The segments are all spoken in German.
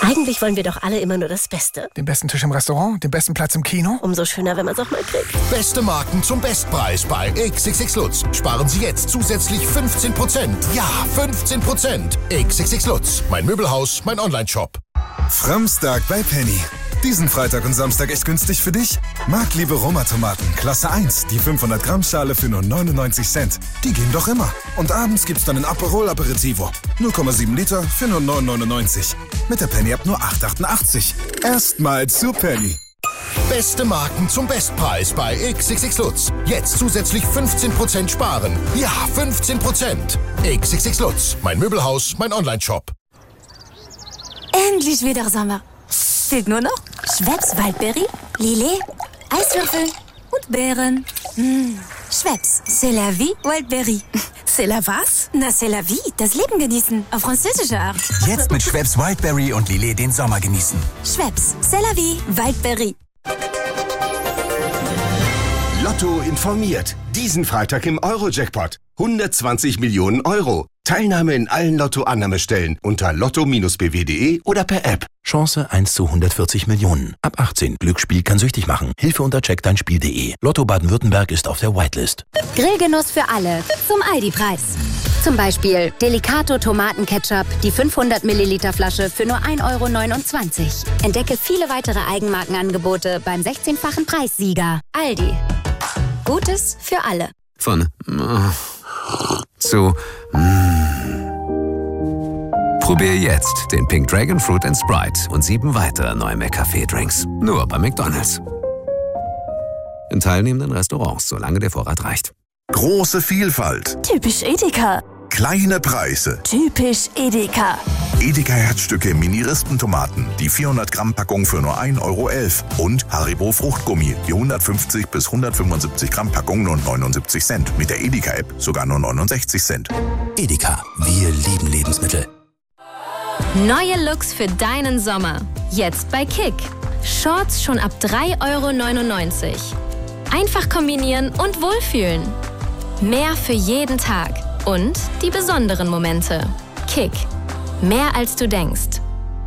Eigentlich wollen wir doch alle immer nur das Beste. Den besten Tisch im Restaurant, den besten Platz im Kino. Umso schöner, wenn man es auch mal kriegt. Beste Marken zum Bestpreis bei XXX Lutz. Sparen Sie jetzt zusätzlich 15%. Ja, 15%. XXX Lutz. Mein Möbelhaus, mein Onlineshop. Framstag bei Penny. Diesen Freitag und Samstag echt günstig für dich? Marktliebe Roma-Tomaten, Klasse 1, die 500 Gramm Schale für nur 99 Cent. Die gehen doch immer. Und abends gibt's dann ein Aperol Aperitivo. 0,7 Liter für nur 9,99. Mit der Penny-App nur 8,88. Erstmal zu Penny. Beste Marken zum Bestpreis bei XXX Lutz. Jetzt zusätzlich 15% sparen. Ja, 15%. XXX Lutz. Mein Möbelhaus, mein Onlineshop. Endlich wieder Sommer. Fehlt nur noch Schweppes Waldbeere, Lillet, Eiswürfel und Beeren. Schweppes, c'est la vie, Wildberry. C'est la was? Na, c'est la vie, das Leben genießen, auf französische Art. Jetzt mit Schweppes Wildberry und Lillet den Sommer genießen. Schweppes, c'est la vie, Wildberry. Lotto informiert. Diesen Freitag im Euro-Jackpot. 120 Millionen Euro. Teilnahme in allen Lotto-Annahmestellen unter lotto-bw.de oder per App. Chance 1 zu 140 Millionen. Ab 18. Glücksspiel kann süchtig machen. Hilfe unter checkdeinspiel.de. Lotto Baden-Württemberg ist auf der Whitelist. Grillgenuss für alle. Zum Aldi-Preis. Zum Beispiel Delicato Tomatenketchup, die 500 Milliliter Flasche für nur 1,29 €. Entdecke viele weitere Eigenmarkenangebote beim 16-fachen Preissieger. Aldi. Gutes für alle. Von zu Probier jetzt den Pink Dragon Fruit & Sprite und 7 weitere neue McCafé-Drinks. Nur bei McDonald's. In teilnehmenden Restaurants, solange der Vorrat reicht. Große Vielfalt. Typisch Edeka. Kleine Preise. Typisch Edeka. Edeka Herzstücke Mini-Rispentomaten, die 400 Gramm Packung für nur 1,11 € und Haribo Fruchtgummi, die 150 bis 175 Gramm Packung nur 79 Cent. Mit der Edeka-App sogar nur 69 Cent. Edeka, wir lieben Lebensmittel. Neue Looks für deinen Sommer. Jetzt bei Kick. Shorts schon ab 3,99 €. Einfach kombinieren und wohlfühlen. Mehr für jeden Tag. Und die besonderen Momente. Kick. Mehr als du denkst.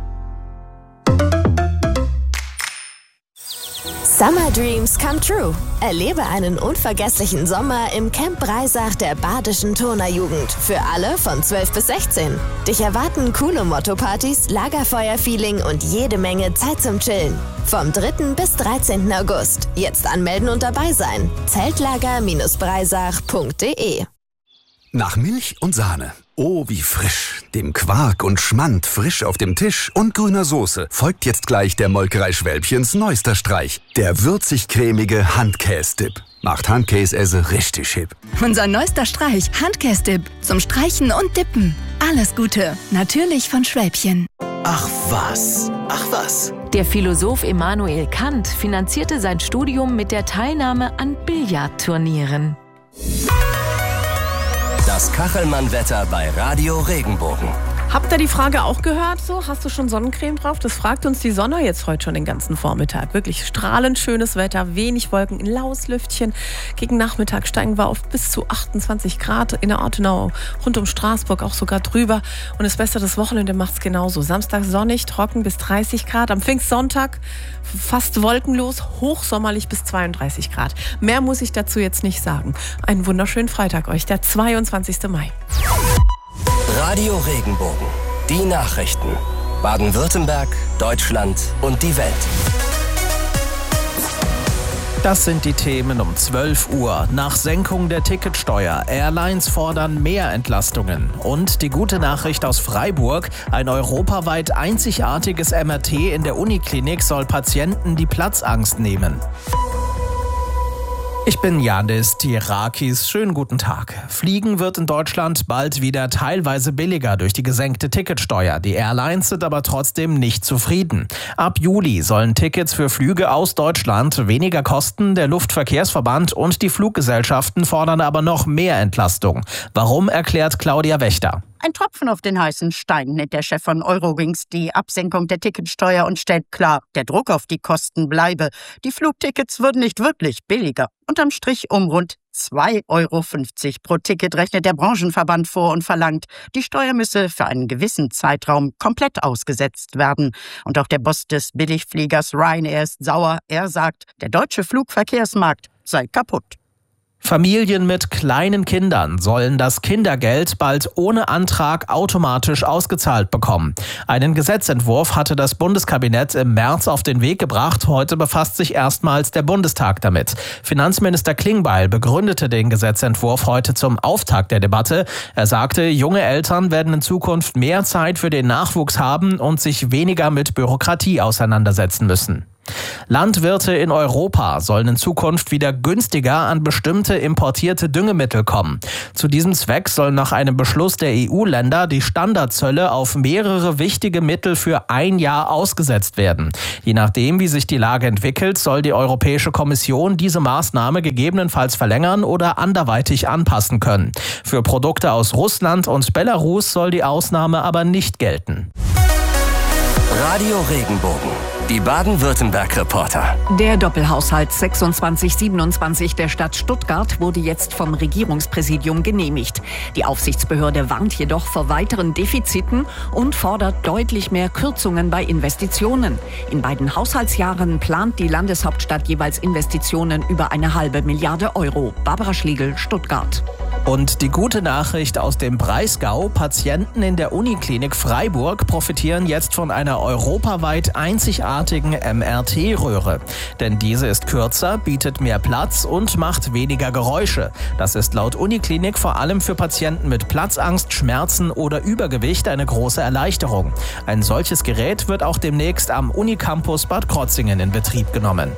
Summer Dreams come true. Erlebe einen unvergesslichen Sommer im Camp Breisach der Badischen Turnerjugend. Für alle von 12 bis 16. Dich erwarten coole Motto-Partys, Lagerfeuer-Feeling und jede Menge Zeit zum Chillen. Vom 3. bis 13. August. Jetzt anmelden und dabei sein. Zeltlager-breisach.de. Nach Milch und Sahne. Oh, wie frisch. Dem Quark und Schmand frisch auf dem Tisch und grüner Soße folgt jetzt gleich der Molkerei Schwälbchens neuester Streich. Der würzig-cremige Handkäse-Dip. Macht Handkäse richtig hip. Unser neuester Streich, Handkäse-Dip. Zum Streichen und Dippen. Alles Gute. Natürlich von Schwälbchen. Ach was. Ach was. Der Philosoph Immanuel Kant finanzierte sein Studium mit der Teilnahme an Billardturnieren. Das Kachelmann-Wetter bei Radio Regenbogen. Habt ihr die Frage auch gehört? So, hast du schon Sonnencreme drauf? Das fragt uns die Sonne jetzt heute schon den ganzen Vormittag. Wirklich strahlend schönes Wetter, wenig Wolken, ein laues Lüftchen. Gegen Nachmittag steigen wir auf bis zu 28 Grad in der Ortenau, rund um Straßburg auch sogar drüber. Und das Beste des Wochenende macht's genauso. Samstag sonnig, trocken bis 30 Grad. Am Pfingstsonntag fast wolkenlos, hochsommerlich bis 32 Grad. Mehr muss ich dazu jetzt nicht sagen. Einen wunderschönen Freitag euch, der 22. Mai. Radio Regenbogen. Die Nachrichten. Baden-Württemberg, Deutschland und die Welt. Das sind die Themen um 12 Uhr. Nach Senkung der Ticketsteuer. Airlines fordern mehr Entlastungen. Und die gute Nachricht aus Freiburg. Ein europaweit einzigartiges MRT in der Uniklinik soll Patienten die Platzangst nehmen. Ich bin Janis Tirakis. Schönen guten Tag. Fliegen wird in Deutschland bald wieder teilweise billiger durch die gesenkte Ticketsteuer. Die Airlines sind aber trotzdem nicht zufrieden. Ab Juli sollen Tickets für Flüge aus Deutschland weniger kosten. Der Luftverkehrsverband und die Fluggesellschaften fordern aber noch mehr Entlastung. Warum, erklärt Claudia Wächter. Ein Tropfen auf den heißen Stein, nennt der Chef von Eurowings die Absenkung der Ticketsteuer und stellt klar, der Druck auf die Kosten bleibe. Die Flugtickets würden nicht wirklich billiger, unterm Strich um rund 2,50 Euro pro Ticket rechnet der Branchenverband vor und verlangt, die Steuer müsse für einen gewissen Zeitraum komplett ausgesetzt werden. Und auch der Boss des Billigfliegers Ryanair ist sauer. Er sagt, der deutsche Flugverkehrsmarkt sei kaputt. Familien mit kleinen Kindern sollen das Kindergeld bald ohne Antrag automatisch ausgezahlt bekommen. Einen Gesetzentwurf hatte das Bundeskabinett im März auf den Weg gebracht. Heute befasst sich erstmals der Bundestag damit. Finanzminister Klingbeil begründete den Gesetzentwurf heute zum Auftakt der Debatte. Er sagte, junge Eltern werden in Zukunft mehr Zeit für den Nachwuchs haben und sich weniger mit Bürokratie auseinandersetzen müssen. Landwirte in Europa sollen in Zukunft wieder günstiger an bestimmte importierte Düngemittel kommen. Zu diesem Zweck sollen nach einem Beschluss der EU-Länder die Standardzölle auf mehrere wichtige Mittel für ein Jahr ausgesetzt werden. Je nachdem, wie sich die Lage entwickelt, soll die Europäische Kommission diese Maßnahme gegebenenfalls verlängern oder anderweitig anpassen können. Für Produkte aus Russland und Belarus soll die Ausnahme aber nicht gelten. Radio Regenbogen. Die Baden-Württemberg-Reporter. Der Doppelhaushalt 26/27 der Stadt Stuttgart wurde jetzt vom Regierungspräsidium genehmigt. Die Aufsichtsbehörde warnt jedoch vor weiteren Defiziten und fordert deutlich mehr Kürzungen bei Investitionen. In beiden Haushaltsjahren plant die Landeshauptstadt jeweils Investitionen über 1,5 Milliarde Euro. Barbara Schlegel, Stuttgart. Und die gute Nachricht aus dem Breisgau: Patienten in der Uniklinik Freiburg profitieren jetzt von einer europaweit einzigartigen MRT-Röhre. Denn diese ist kürzer, bietet mehr Platz und macht weniger Geräusche. Das ist laut Uniklinik vor allem für Patienten mit Platzangst, Schmerzen oder Übergewicht eine große Erleichterung. Ein solches Gerät wird auch demnächst am Unicampus Bad Krotzingen in Betrieb genommen.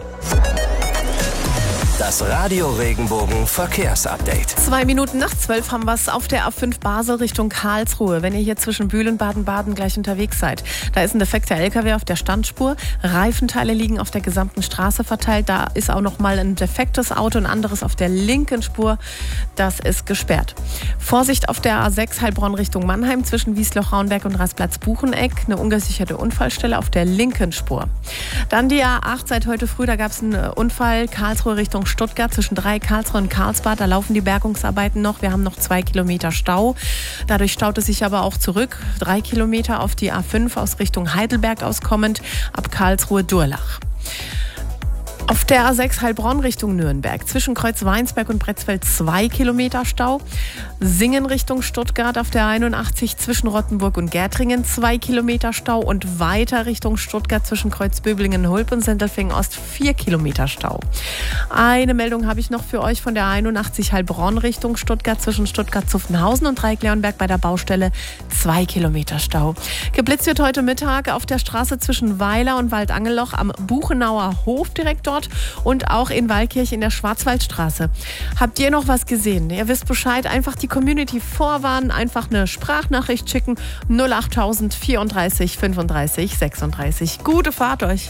Das Radio Regenbogen Verkehrsupdate. 2 Minuten nach 12 haben wir es auf der A5 Basel Richtung Karlsruhe. Wenn ihr hier zwischen Bühl und Baden-Baden gleich unterwegs seid, da ist ein defekter LKW auf der Standspur. Reifenteile liegen auf der gesamten Straße verteilt. Da ist auch noch mal ein defektes Auto, ein anderes auf der linken Spur. Das ist gesperrt. Vorsicht auf der A6 Heilbronn Richtung Mannheim zwischen Wiesloch-Raunberg und Rastplatz-Bucheneck. Eine ungesicherte Unfallstelle auf der linken Spur. Dann die A8 seit heute früh. Da gab es einen Unfall Karlsruhe Richtung Stuttgart zwischen 3 Karlsruhe und Karlsbad. Da laufen die Bergungsarbeiten noch. Wir haben noch 2 Kilometer Stau. Dadurch staut es sich aber auch zurück. 3 Kilometer auf die A5 aus Richtung Heidelberg auskommend ab Karlsruhe-Durlach. Auf der A6 Heilbronn Richtung Nürnberg zwischen Kreuz-Weinsberg und Bretzfeld 2 Kilometer Stau. Singen Richtung Stuttgart auf der 81 zwischen Rottenburg und Gärtringen 2 Kilometer Stau und weiter Richtung Stuttgart zwischen Kreuzböblingen, Hulp und Sendelfingen Ost 4 Kilometer Stau. Eine Meldung habe ich noch für euch von der 81 Heilbronn Richtung Stuttgart zwischen Stuttgart-Zuffenhausen und Dreieck-Leonberg bei der Baustelle 2 Kilometer Stau. Geblitzt wird heute Mittag auf der Straße zwischen Weiler und Waldangelloch am Buchenauer Hof direkt dort und auch in Waldkirch in der Schwarzwaldstraße. Habt ihr noch was gesehen? Ihr wisst Bescheid, einfach die Community vorwarnen, einfach eine Sprachnachricht schicken. 08000 34 35 36. Gute Fahrt euch!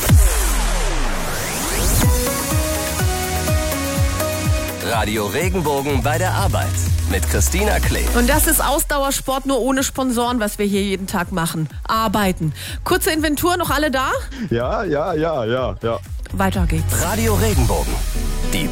Radio Regenbogen bei der Arbeit mit Christina Klee. Und das ist Ausdauersport nur ohne Sponsoren, was wir hier jeden Tag machen. Arbeiten. Kurze Inventur, noch alle da? Ja. Weiter geht's. Radio Regenbogen. Die